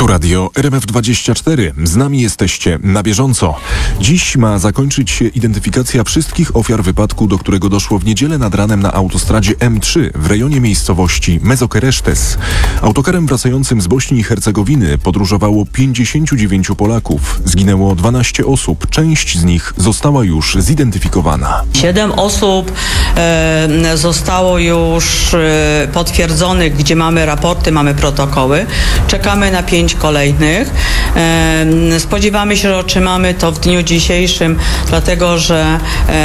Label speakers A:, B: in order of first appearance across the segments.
A: Tu radio RMF24. Z nami jesteście na bieżąco. Dziś ma zakończyć się identyfikacja wszystkich ofiar wypadku, do którego doszło w niedzielę nad ranem na autostradzie M3 w rejonie miejscowości Mezokeresztes. Autokarem wracającym z Bośni i Hercegowiny podróżowało 59 Polaków. Zginęło 12 osób. Część z nich została już zidentyfikowana.
B: 7 osób zostało już potwierdzonych, gdzie mamy raporty, mamy protokoły. Czekamy na 5 kolejnych. Spodziewamy się, że otrzymamy to w dniu dzisiejszym, dlatego że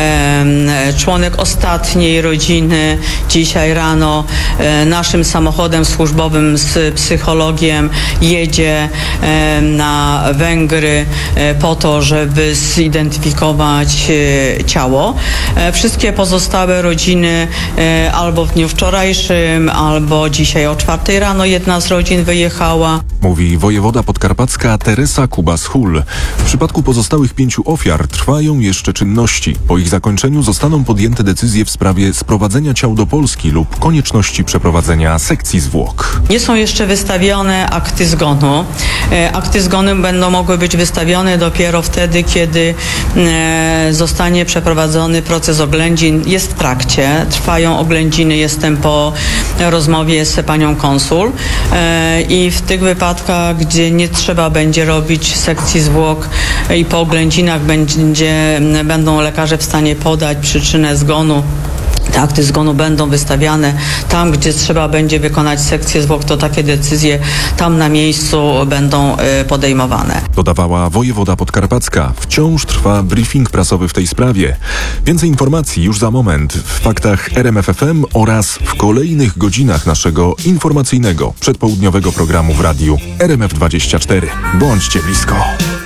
B: członek ostatniej rodziny dzisiaj rano naszym samochodem służbowym z psychologiem jedzie na Węgry po to, żeby zidentyfikować ciało. Wszystkie pozostałe rodziny albo w dniu wczorajszym, albo dzisiaj o 4 rano jedna z rodzin wyjechała.
A: Mówi wojewoda podkarpacka Teresa Kubas-Hul. W przypadku pozostałych 5 ofiar trwają jeszcze czynności. Po ich zakończeniu zostaną podjęte decyzje w sprawie sprowadzenia ciał do Polski lub konieczności przeprowadzenia sekcji zwłok.
B: Nie są jeszcze wystawione akty zgonu. Akty zgonu będą mogły być wystawione dopiero wtedy, kiedy zostanie przeprowadzony proces oględzin. Jest w trakcie. Trwają oględziny. Jestem po rozmowie z panią konsul i w tych wypadkach, gdzie nie trzeba będzie robić sekcji zwłok i po oględzinach będą lekarze w stanie podać przyczynę zgonu. Te akty zgonu będą wystawiane. Tam, gdzie trzeba będzie wykonać sekcję zwłok, to takie decyzje tam na miejscu będą podejmowane.
A: Dodawała wojewoda podkarpacka. Wciąż trwa briefing prasowy w tej sprawie. Więcej informacji już za moment w faktach RMF FM oraz w kolejnych godzinach naszego informacyjnego przedpołudniowego programu w radiu RMF24. Bądźcie blisko.